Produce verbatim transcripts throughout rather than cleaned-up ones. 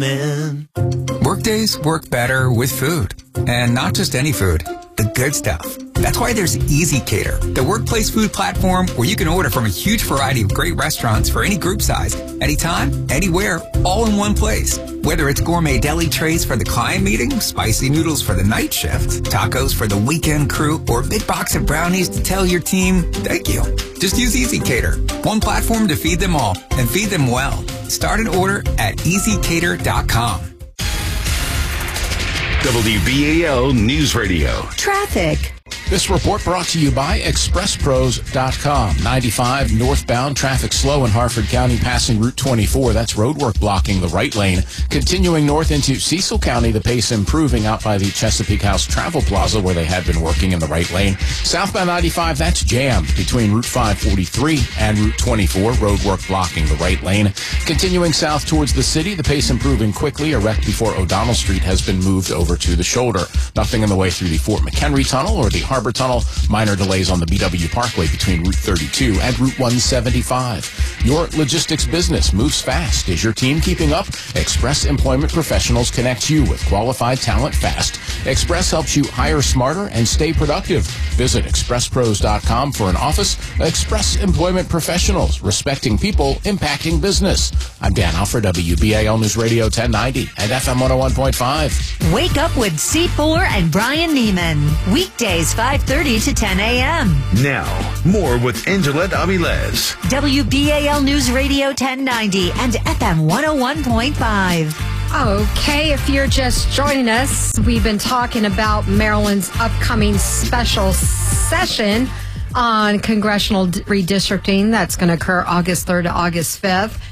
Man. Workdays work better with food. And not just any food, the good stuff. That's why there's ezCater, the workplace food platform where you can order from a huge variety of great restaurants for any group size, anytime, anywhere, all in one place. Whether it's gourmet deli trays for the client meeting, spicy noodles for the night shift, tacos for the weekend crew, or a big box of brownies to tell your team, thank you. Just use ezCater, one platform to feed them all and feed them well. Start an order at easy cater dot com. W B A L News Radio. Traffic. This report brought to you by express pros dot com. ninety-five northbound traffic slow in Harford County passing Route twenty-four. That's roadwork blocking the right lane. Continuing north into Cecil County, the pace improving out by the Chesapeake House Travel Plaza where they had been working in the right lane. Southbound ninety-five, that's jammed between Route five forty-three and Route twenty-four. Roadwork blocking the right lane. Continuing south towards the city, the pace improving quickly. A wreck before O'Donnell Street has been moved over to the shoulder. Nothing in the way through the Fort McHenry Tunnel or the Harbor Tunnel. Minor delays on the B W Parkway between Route thirty-two and Route one seventy-five. Your logistics business moves fast. Is your team keeping up? Express Employment Professionals connects you with qualified talent fast. Express helps you hire smarter and stay productive. Visit express pros dot com for an office. Express Employment Professionals, respecting people, impacting business. I'm Dan Alford, W B A L News Radio ten ninety and F M one oh one point five. Wake up with C four and Brian Neiman. Weekdays five thirty to ten a.m. Now, more with Angelette Avilés. W B A L News Radio ten ninety and F M one oh one point five. Okay, if you're just joining us, we've been talking about Maryland's upcoming special session on congressional redistricting. That's going to occur August third to August fifth.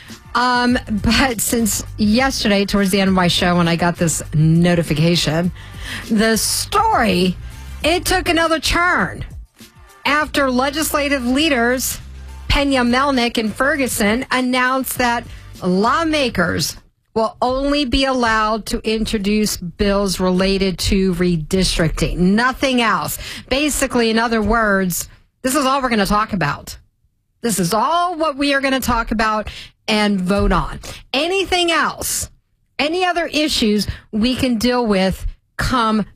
Um, but since yesterday, towards the end of my show, when I got this notification, the story, it took another turn after legislative leaders Pena Melnick and Ferguson announced that lawmakers will only be allowed to introduce bills related to redistricting. Nothing else. Basically, in other words, this is all we're going to talk about. This is all what we are going to talk about and vote on. Anything else, any other issues we can deal with come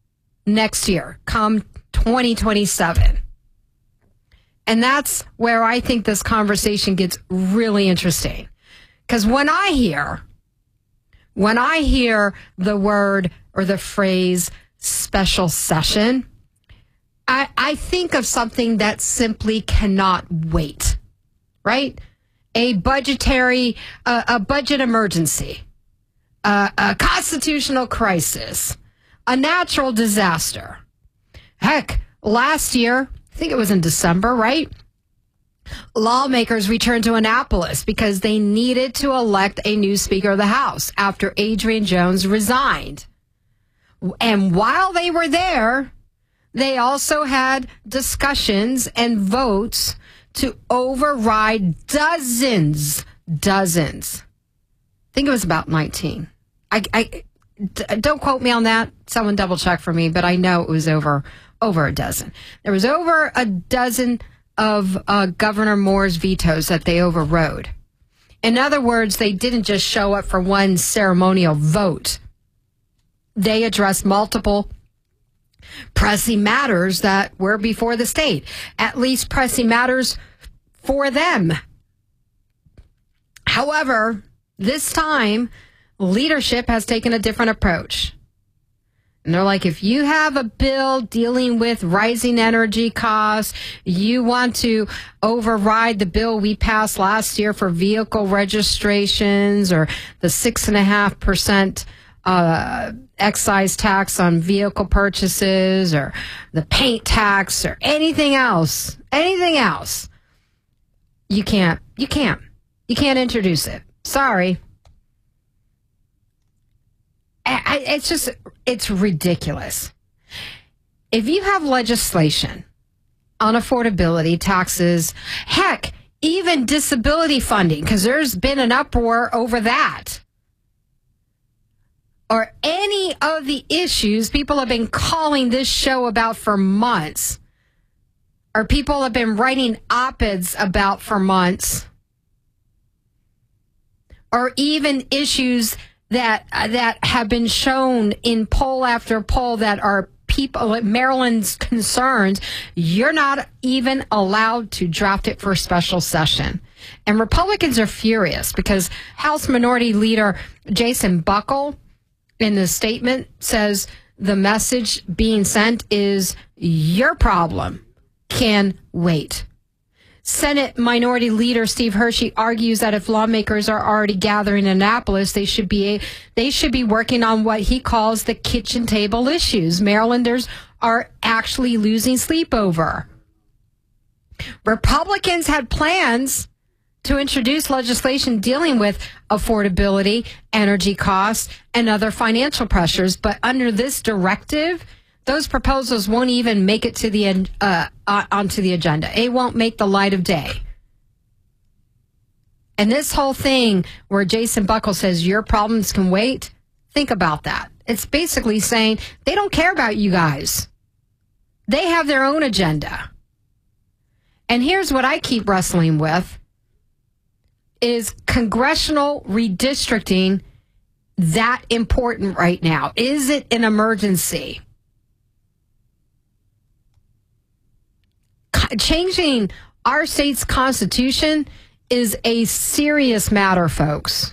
next year, come twenty twenty-seven. And that's where I think this conversation gets really interesting. Because when I hear, when I hear the word or the phrase special session, I, I think of something that simply cannot wait, right? A budgetary, uh, a budget emergency, uh, a constitutional crisis, a natural disaster. Heck, last year, I think it was in December, right? Lawmakers returned to Annapolis because they needed to elect a new Speaker of the House after Adrian Jones resigned. And while they were there, they also had discussions and votes to override dozens, dozens. I think it was about nineteen. I, I don't quote me on that. Someone double check for me, but I know it was over over a dozen. There was over a dozen of uh, Governor Moore's vetoes that they overrode. In other words, they didn't just show up for one ceremonial vote. They addressed multiple pressing matters that were before the state, at least pressing matters for them. However, this time, leadership has taken a different approach. And they're like, if you have a bill dealing with rising energy costs, you want to override the bill we passed last year for vehicle registrations or the six and a half percent uh, excise tax on vehicle purchases or the paint tax or anything else, anything else, you can't, you can't, you can't introduce it. Sorry. I, it's just, it's ridiculous. If you have legislation on affordability, taxes, heck, even disability funding, because there's been an uproar over that, or any of the issues people have been calling this show about for months, or people have been writing op-eds about for months, or even issues that uh, that have been shown in poll after poll that are people, Maryland's concerns, you're not even allowed to draft it for a special session. And Republicans are furious because House Minority Leader Jason Buckle in the statement says the message being sent is your problem can wait. Senate Minority Leader Steve Hershey argues that if lawmakers are already gathering in Annapolis, they should be they should be working on what he calls the kitchen table issues Marylanders are actually losing sleep over. Republicans had plans to introduce legislation dealing with affordability, energy costs, and other financial pressures, but under this directive, those proposals won't even make it to the uh, uh, onto the agenda. It won't make the light of day. And this whole thing where Jason Buckle says your problems can wait, think about that. It's basically saying they don't care about you guys. They have their own agenda. And here's what I keep wrestling with is congressional redistricting that important right now? Is it an emergency? Changing our state's constitution is a serious matter, folks.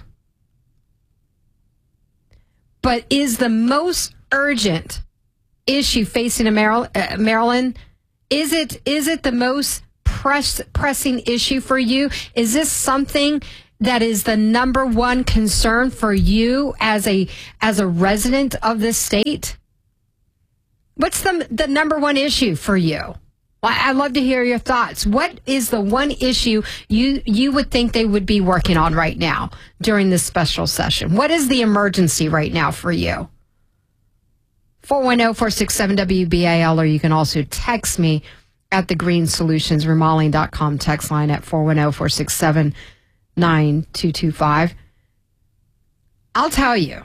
But is the most urgent issue facing Maryland, is it is it the most press, pressing issue for you? Is this something that is the number one concern for you as a as a resident of this state? What's the the number one issue for you? Well, I'd love to hear your thoughts. What is the one issue you you would think they would be working on right now during this special session? What is the emergency right now for you? four one zero, four six seven, W B A L, or you can also text me at the Green Solutions Remodeling dot com text line at four one zero, four six seven, nine two two five. I'll tell you,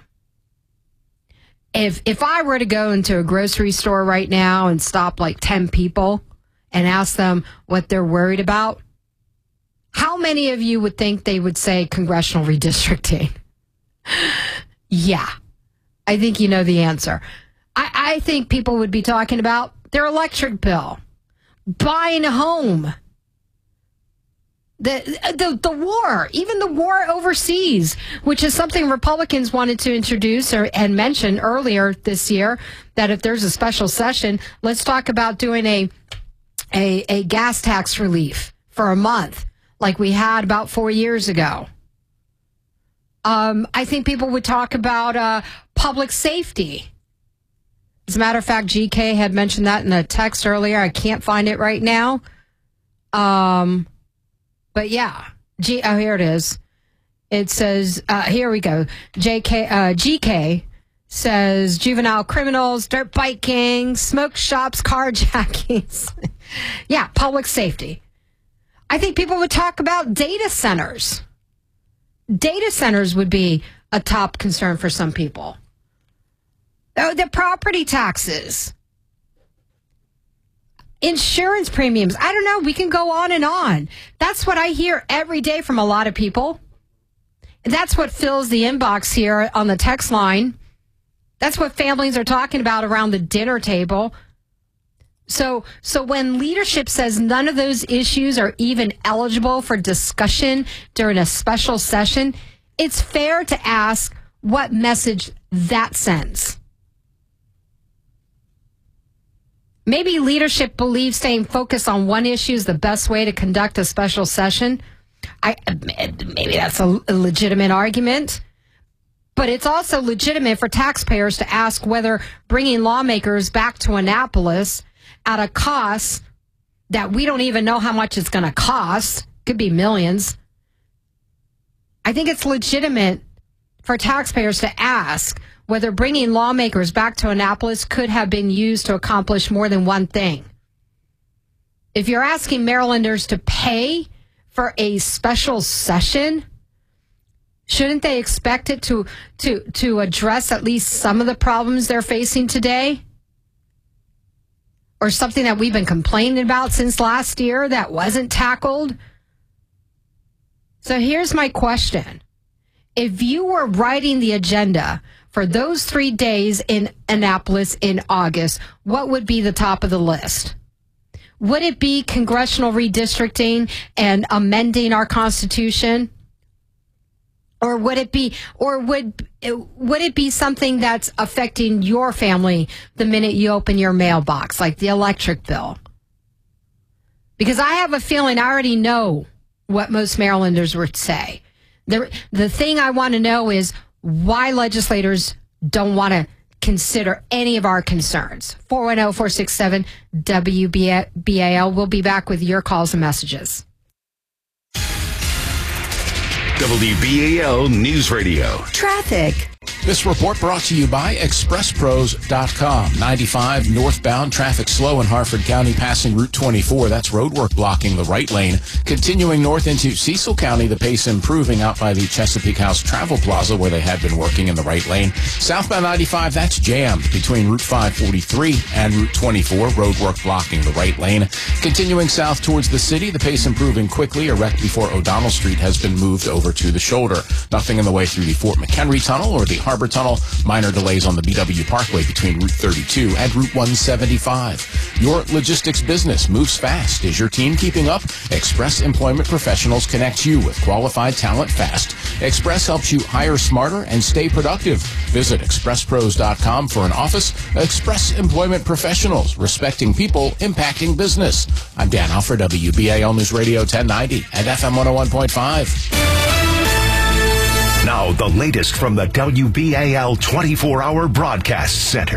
if if I were to go into a grocery store right now and stop like ten people and ask them what they're worried about, how many of you would think they would say congressional redistricting? Yeah, I think you know the answer. I, I think people would be talking about their electric bill, buying a home, the, the, the war, even the war overseas, which is something Republicans wanted to introduce or, and mention earlier this year, that if there's a special session, let's talk about doing a A, a gas tax relief for a month like we had about four years ago. Um, I think people would talk about uh, public safety. As a matter of fact, G K had mentioned that in a text earlier. I can't find it right now. Um, but yeah, G, oh, here it is. It says, uh, here we go. J K, uh, G K says juvenile criminals, dirt bike gangs, smoke shops, carjackings. Yeah, public safety. I think people would talk about data centers. Data centers would be a top concern for some people. Oh, the property taxes. Insurance premiums. I don't know. We can go on and on. That's what I hear every day from a lot of people. That's what fills the inbox here on the text line. That's what families are talking about around the dinner table. So, so when leadership says none of those issues are even eligible for discussion during a special session, it's fair to ask what message that sends. Maybe leadership believes staying focused on one issue is the best way to conduct a special session. I, maybe that's a, a legitimate argument. But it's also legitimate for taxpayers to ask whether bringing lawmakers back to Annapolis at a cost that we don't even know how much it's going to cost, could be millions. I think it's legitimate for taxpayers to ask whether bringing lawmakers back to Annapolis could have been used to accomplish more than one thing. If you're asking Marylanders to pay for a special session, shouldn't they expect it to, to, to address at least some of the problems they're facing today? Or something that we've been complaining about since last year that wasn't tackled? So here's my question. if you were writing the agenda for those three days in Annapolis in August, what would be the top of the list? Would it be congressional redistricting and amending our Constitution? Or would it be, or would, would it be something that's affecting your family the minute you open your mailbox, like the electric bill? Because I have a feeling I already know what most Marylanders would say. The, the thing I want to know is why legislators don't want to consider any of our concerns. four one zero, four six seven, W B A L. We'll be back with your calls and messages. W B A L News Radio. Traffic. This report brought to you by express pros dot com. ninety-five northbound traffic slow in Harford County passing Route twenty-four. That's roadwork blocking the right lane. Continuing north into Cecil County, the pace improving out by the Chesapeake House Travel Plaza where they had been working in the right lane. Southbound ninety-five, that's jammed between Route five forty-three and Route twenty-four. Roadwork blocking the right lane. Continuing south towards the city, the pace improving quickly. A wreck before O'Donnell Street has been moved over to the shoulder. Nothing in the way through the Fort McHenry Tunnel or the Harbor Tunnel. Minor delays on the B W Parkway between Route thirty-two and Route one seventy-five. Your logistics business moves fast. Is your team keeping up? Express Employment Professionals connects you with qualified talent fast. Express helps you hire smarter and stay productive. Visit express pros dot com for an office. Express Employment Professionals, respecting people, impacting business. I'm Dan Huff for W B A L News Radio ten ninety and F M one oh one point five. Now, the latest from the W B A L twenty-four hour Broadcast Center.